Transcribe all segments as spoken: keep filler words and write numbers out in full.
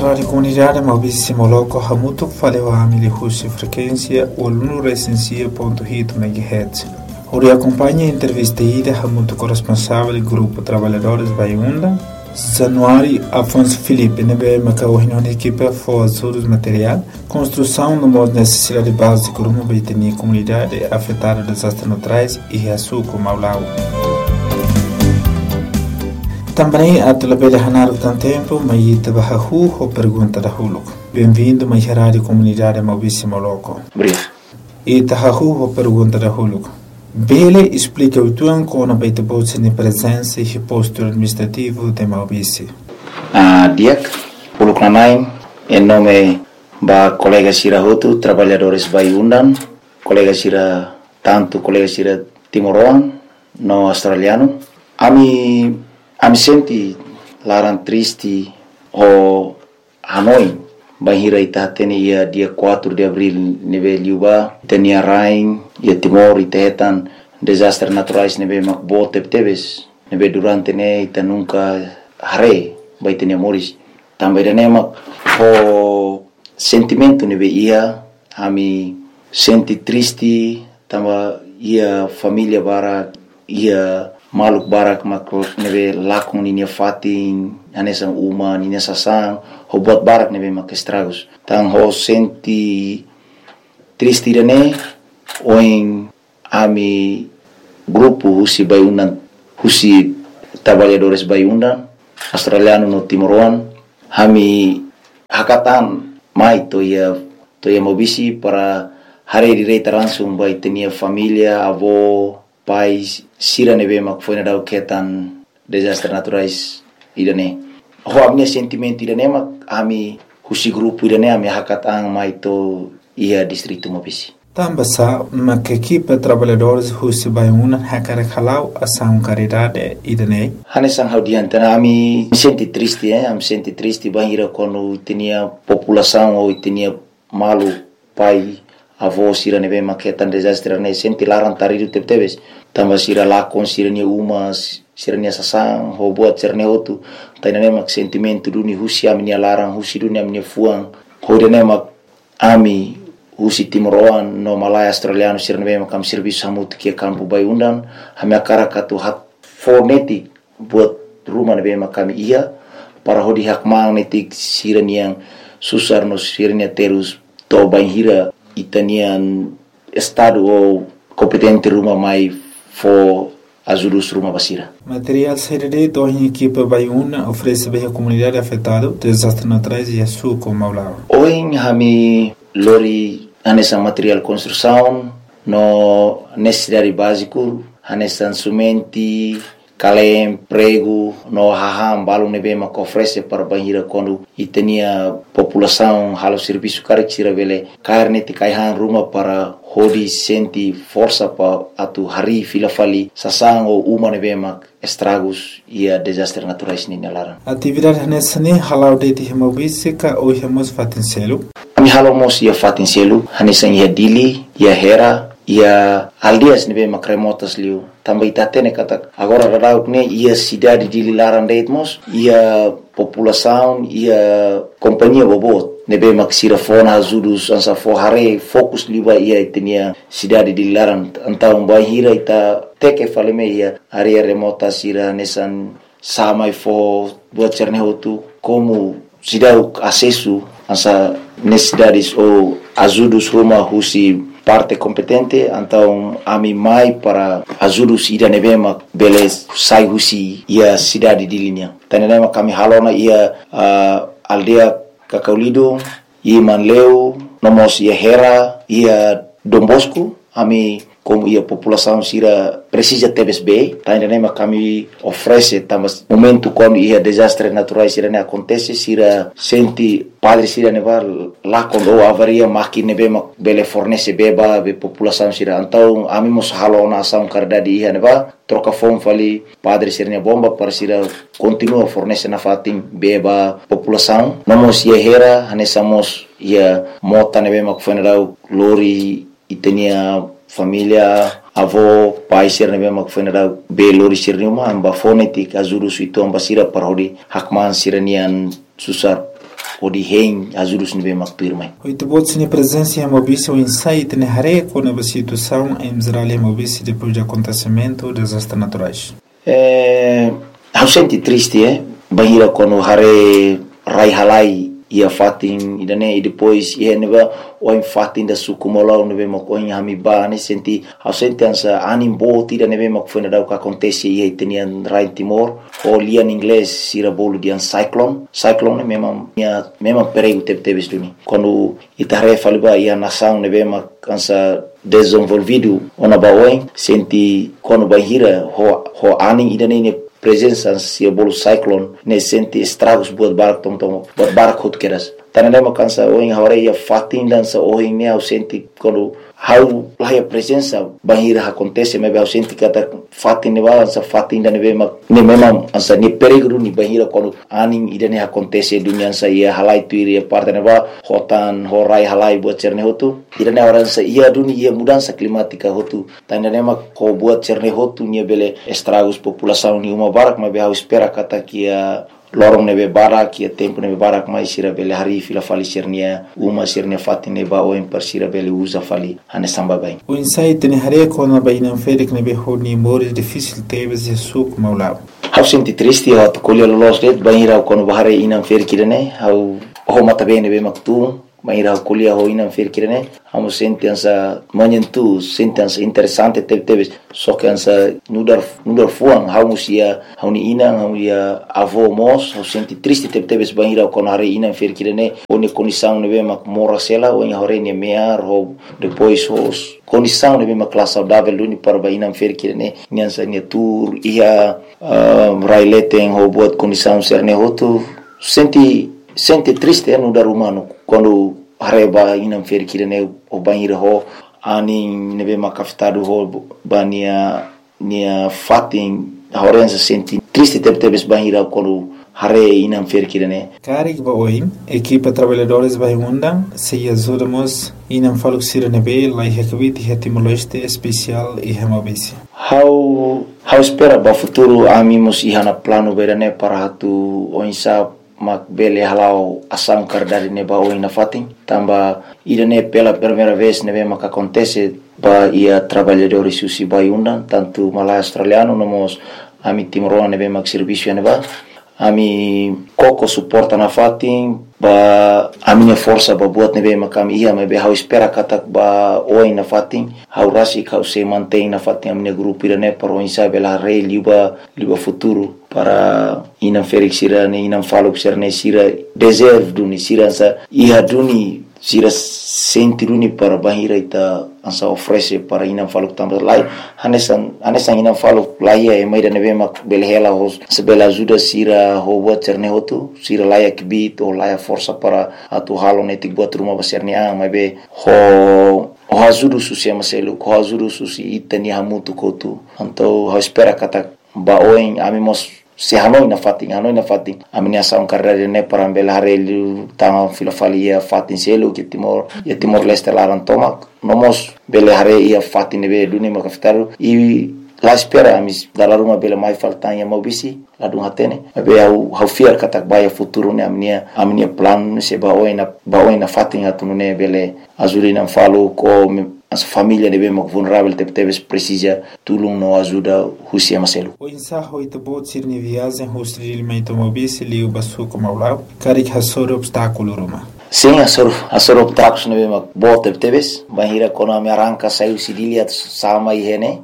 Rádio Comunidade Maurício Moloco Hamuto faleu a Amili Russi frequência oito recensia ponto oito megahertz. Ori acompanha a entrevista ida Hamuto corresponsável do Grupo Trabalhadores Baiunda, Januário Afonso Felipe, nebe macau reunião de equipe for ajudos material, construção no modo necessidade básica rumo a a comunidade afetada por desastres naturais e açúcar Maulau. Também a telebelha Hanaro tem tempo, mas ita bahahu ou pergunta da Huluk. Bem-vindo mais à Rádio Comunidade Maurício Moloco. Obrigado. Ita hahu ou pergunta da Huluk. Bele explica o tuan com a baita bolsa de presença e posto administrativo de Maurício. Ah, Diak, Huluk Nanai, em nome da colega Sira Hotu, trabalhadores Baiundan, colega Sira, tanto colega Sira Timoroan, no australiano. Ami Ami senti larang triste o Hanoi bahira ita tene ia dia quatro de abril neve liuba tenia rain ia Timor ita hetan desastre naturais neve makbo tep-tebes neve durante ne ita nunca hare bai tenia moris também ne mak o sentimento neve ia ami senti triste tamba ia família bara ia maluk barak mak nebe lakong ninia fatin anesan uma ninia sasang ho buat barak nebe mak estragos tang ho senti triste dane oing ami grupo husi Baiundan husi trabalhadores Baiundan australiano no Timoroan hami hakatan mai to ia to ia mobisi para hari direita langsung bai tenia família avó pais sira nebe mak foi na dau ketan desastre naturais idane ho amne sentimento idane mak ami husi grupo idane ami hakatang mai to ia distrito Mobisi tambasa mak equipe trabalhadores husi Baiundan hakare khalau asam caridade idane hanesang haudian tana ami senti triste eh am senti triste bahira kono tenia população ou tenia malu pai avó sira neve maketan desastre ne senti larang taridu tep-tebes tamba sira lakon sira nia uma sira nia sasang ho buat sira ne hotu taina ne mak sentimento duni husi ami nia larang husi duni ami nia fuang ho dene mak ami husi Timoroan no Malaya australiano sira neve makam serviço hamut kia kampu Baiundan hami akara katu hak fonetik buat rumah neve makami ia para hodi hak mang netik sira niang susar no sira nia terus to bainhira itanian estado ou competente rumah mai for ajudos rumah basira. Material serede do em equipe Baiundan oferece bem a comunidade afetada desastres naturais e açúcar Maulau. Hoje hami lori anessa material construção no necessidade básico anessa sumenti kalem prego no haham balu nebe mak oferece para banhira quando itania população halo serviço caricira vele carne te kaihan rumah para hodi senti força pa atu hari fila fali sasang ou uma nebe mak estragos ia desastre naturais ni nalaran atividade nessa ne halau de ti Maurício ka ou hemos fatincelo ami halo mos ia fatincelo hanesa ia dili ia hera ia aldias nebe mak remotas liu também tatene kata agora radauk ne ia cidade de Lilaran deitmos ia população ia companhia bobot nebe mak sira fona ajudos ansa fo hare fokus liba ia tenia cidade de Lilaran antau bahira ita teke faleme ia area remota sira nesan samai fo buat cerne hotu como cidade acesso ansa necessidades ou ajudos rumah husi parte competente então ami mai para ajudos ida nebema beles sai husi ia cidade de linha tanema kami halona ia uh, aldea Kakaulido ia Manleu nomos ia Hera ia Dom Bosco ami como ia população sira precisa tebes bem tanema kami oferece tamas momento quando ia desastre naturais sira ne acontece sira senti padre sira neva lá quando avaria máquina bema bele fornece beba be população sira então ami mos halona ação cardade ia neva troca fome fali padre sira ne bomba para sira continua fornece na fatim beba população nomos ia Hera hanesamos ia mota nebema kufenadau lori itenia família avó pai sirne bema kufenadau be lori sirne uma amba fonetik azuru suito amba sira parodi hakman siranian susar ho di hen ajudos nebe maktuirmai. Oito botes na presença em Mobice o insight na hare com a situação em Israel e Mobice depois do acontecimento dos desastres naturais. É, eu senti triste, eh? Bahira quando hare rai halai ia fatin idane e depois ia neba o em fatin da sukumolau nebe makoin hamiba ne senti eu senti ansa anim boti da nebe mak foi nada o que acontece ia tenian rai Timor o lia em inglês sira bolo de cyclone cyclone mesmo minha mesmo perigo teve teve duni quando itare faliba ia nação nebe mak ansa desenvolvido ona baoin senti quando bahira ho ho aning idane ne presença se bolo cyclone ne senti estragos buat barak tong tong buat barak hot keras tanane makansa o em hora ia fatin dança o em ne eu senti quando how lá a presença bahira acontece mas eu senti kata fatin ne balança fatin da nebe mak ne memang ansa ni perigo ni bahira quando aning idane acontece dunia sa ia halai tu ia parte ne ba hotan horai halai buat cerne hotu idane orang sa ia dunia ia mudança climática hotu tanane mak ko buat cerne hotu ni bele estragos população ni uma barak mas eu espera kata kia lorong nebe barak ia tempo nebe barak mai sira bele hari fila fali sirnia uma sirnia fatine ba o em persira bele usa fali ane samba bem o insight ne hare com a baina ferik nebe honi mores difícil teve se suk maulao eu senti triste eu colhi los red baira quando bahare inam ferik irene eu o mata bem nebe maktu Maira kuliah ho inam fer kirene amo sentença manhentu sentença interessante teve teve só que ansa nudar nudar fuang hamusia hauni inang hauia avô mos eu senti triste teve teve banira con hare inam fer kirene oni condição nebe mak mora sela o em hore ne mear ho depois os condição nebe mak classe saudável luni para inam fer kirene nyansa ne tour ia raileten ho buat condição serne hotu senti sente triste no dar humano quando areba inam fer kirene o banheiro ho ani nebe makafitado ho bania nia fatin horenza senti triste teve teve banheiro quando hare inam fer kirene karik ba oin equipa trabalhadores vai undang se ajudamos inam faluk sira nebe lai hekvit hetimoleste especial e hemabisi how how espera ba futuro amimos ihana plano berane para hatu oinsa mak bele halau asam kardari neba o ina fatin tamba idane pela primeira vez nebe mak acontece ba ia trabalhadores susi bai undan tanto malai australiano nomos ami timoroa nebe mak serviço neba ami koko suporta na fatin ba a minha força ba buat nebe mak ami ia mebe hau espera katak ba o ina fatin hau rasi kau se mantém na fatin a minha grupo irane para o insa bela rei liba liba futuro para inam ferik sira ne inam faluk sira sira deserve duni sira sa iha duni sira senti duni para bahira ita ansa oferece para inam faluk tamba lai hanesan hanesan inam faluk lai e mai da nebe mak belhela hos sebela ajuda sira ho buat cerne hotu sira lai akbit o lai força para atu halo netik buat rumah baserne a mai be ho o ajuda susi maselu ho ajuda susi itani hamutu kotu anto ho espera kata ba oin amimos se hanoi na fatin hanoi na fatin amnia sa un carrera ne para ambela harelu tama filofalia fatin selo que timor e timor leste laran tomak nomos bele hare ia fatin be duni makaftaru e la espera amis dalla ruma bele mai faltan ya mobisi la dun hatene be au hau fiar katak baya futuro ne amnia amnia plan se ba oina ba oina fatin atune bele azulina falo ko as família nebe mak vulnerável teve teve precisa tulung no ajuda husia maselu o insaho ito bot sirni viagem hostil meito mobisi liu basu como aulau karik hasor obstáculo roma sim asor asor obstáculos nebe mak bot teve teve bahira kona me arranca saiu sidilia sama ihene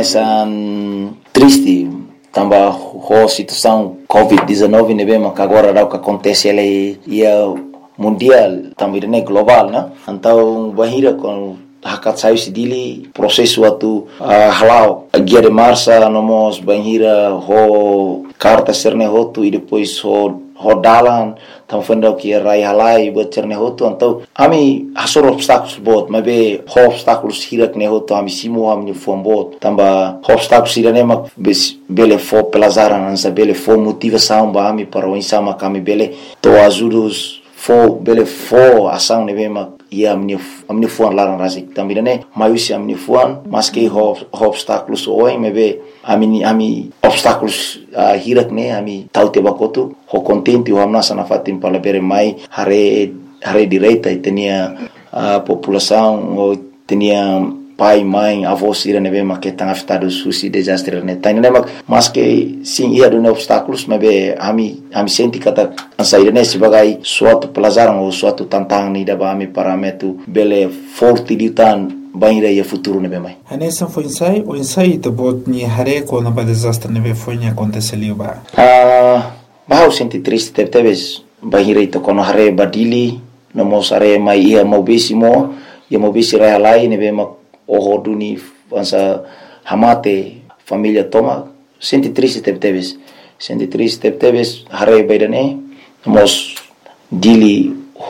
anesan triste tamba ho situação covid dezenove nebe mak agora dá o que acontece ele ia mundial também né global né então bahira com hakat sayu sidili proses suatu uh, halau guia de marcha nomos banhira ho carta serne hotu e depois ho rodalan tam fenda que rai halai buat serne hotu então ami hasor obstáculos bot mabe ho obstáculos hirak ne hotu ami simo ami fombot tamba obstáculos irane mak bele fo pelazaran ansa bele fo motivação ba ami para o insama kami bele to ajudos fo bele fo ação nebe mak ia amin'ny amin'ny foan laran razik tambirane maiusi amin'ny foan maske ho obstacles oi mebe ami ami obstacles uh, hirak ne ami taute bakotu ho contenti ho amna sana fatin palabere mai hare hare direita tenia uh, população o tenia pai mãe avós ira nebe maketang aftado susi desastre ne tani nema maske sim ia do obstáculos mebe ami ami senti kata ansaire ne sebagai suatu pelajaran ou suatu tantangan ni daba ami parametu bele forte ditan banira ia futuro nebe mai hanesa foi ensai o ensai to bot ni hare ko na ba desastre nebe foi ni aconteceu ba ah ba senti triste tebes banira ito kono hare badili no mosare mai ia mobisimo ia mobisi rai lai nebe mak oho duni ansa hamate família toma senti triste tebes senti triste tebes hare baidane mos dili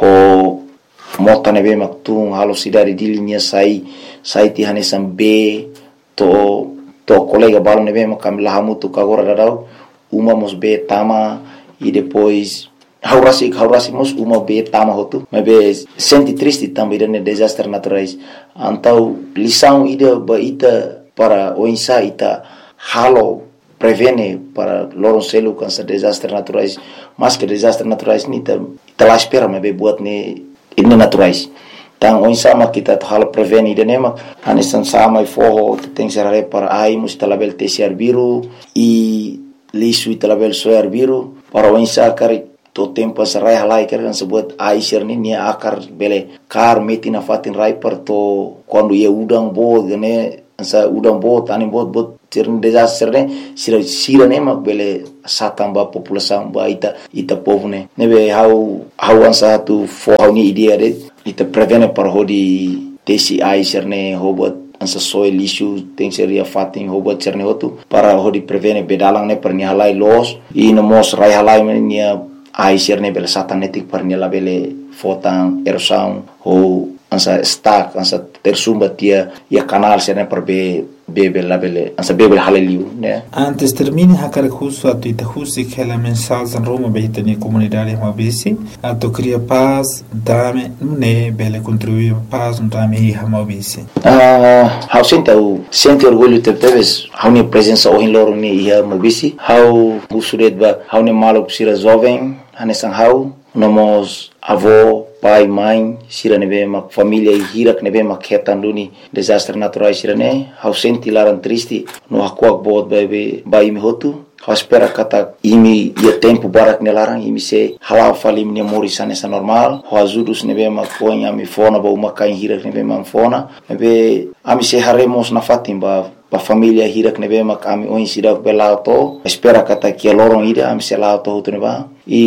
ho mota nebe maktung halo sidari dili nia sai sai ti hanesam be to to colega balon nebe makam lahamutu kagora dadau uma mos be tama e depois haurasi haurasi mos uma be tama hotu mebe senti triste também dane desastre naturais antau lição ida ba ita para o insa ita halo prevene para loron selu cansa desastre naturais mas que desastre naturais ni ta ita la espera mebe buat ne ini naturais tang o insa ma kita halo prevene ida nema anesan sama i forro tem serare para ai mus talabel tesiar biru e lisu talabel soar biru para o insa kari to tempo sarai halai kan sebut aisir ni nia akar bele kar metina fatin rai per to quando ia udang bo gane sa udang bo tani bot bot tirn desastre ne sira sira ne mak bele satamba população ba ita ita povne nebe hau hau ansa tu fo hau ni idea de ita prevene par hodi tesi aisir ne hobot ansa soil issue tem seria fatin hobot cerne hotu para hodi prevene bedalang ne per ni halai los i no mos rai halai nia aisir ne bela satanetik par ni la bele fotang erosão ou ansa stack ansa tersumba tia ia canal serne per be bebe la bele ansa bebe haleliu ne antes termine hakar justo a tu husi que la mensagem en Roma behita ni comunidade mabisi a to cria paz dame ne bele contribuir paz no dame hi mabisi ah how senta o sente orgulho te teves how ni presença o in loro ni hi mabisi how usuret ba how ni malo sira jovem hanesan how nomos avô pai mãe sira nebe mak família hirak nebe mak hetanduni desastre naturais sira ne how senti laran triste no hakuak bot bebe bai mi hotu how espera kata imi ia tempo barak nelarang imi se halau falim ni morisan essa normal how azudus nebe mak ponya mi fona ba uma kain hirak nebe mak fona nebe ami se haremos na fatimba ba família hirak nebe mak ami oin sidak belauto espera kata kia lorong ida ami se lauto hotu neba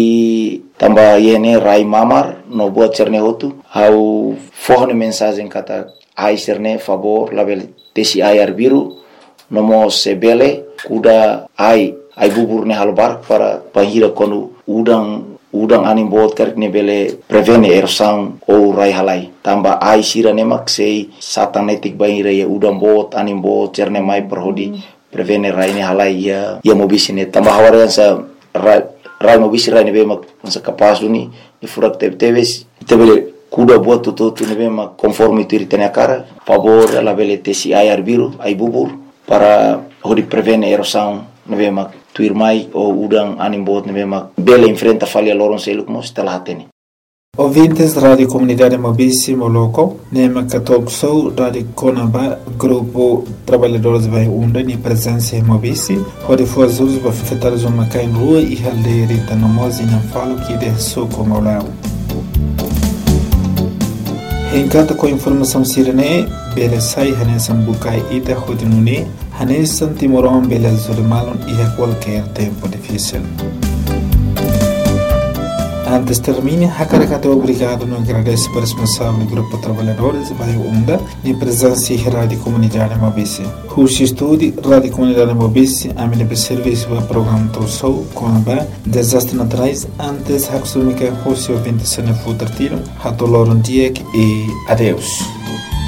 e tamba yene rai mamar no buat cerne hotu au forne mensagem kata ai cerne favor label tesi ayar biru nomo sebele kuda ai ai bubur ne halbar para pahira konu udang udang anim bot karek ne bele prevene erosão ou rai halai tamba ai sira ne mak sei satanetik bahira ya udang bot anim bot cerne mai perhodi prevene rai ne halai ya ya mobisine tamba hawarian sa rai rai mobisi rai ne be mak sa kapas duni ni furak te teves tebele kuda buat tutu tu ne be mak conforme tu ritene cara favor la bele tesi ayar biru ai bubur para hodi prevene erosão ne be mak tuir mai o udang anim bot ne be mak bele enfrenta falha loron seluk mos talateni ouvintes da Rádio Comunidade Mobisi Moloco, Nema Católico Sou, Rádio Conaba, Grupo Trabalhadores Vai Unda, ni presença em Mobisi, onde foi as usos para afetar os homens em rua e halderita no moz e não falo que de sou como lá. Encanta com informação sirene, bele sai hanesan bukai ida hodinune, hanesan timoron bele zulmalon e a qualquer tempo difícil. Antes termine, Hakarakato obrigado no agradece para o responsável do Grupo Trabalhadores Vai Unda e presença em Rádio Comunidade Mobisi. Rushi Estúdio, Rádio Comunidade Mobisi, a minha serviço para o programa Troçou, com a desastre naturais, antes Haksumika Rushi ouvinte se ne futartiro, Hatoloron Diek e adeus.